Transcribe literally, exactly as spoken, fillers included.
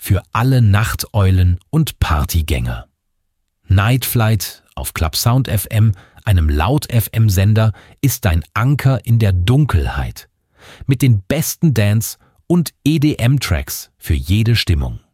für alle Nachteulen und Partygänger. Night Flight auf Club Sound F M, einem Laut-F M-Sender, ist dein Anker in der Dunkelheit. Mit den besten Dance- und E D M-Tracks für jede Stimmung.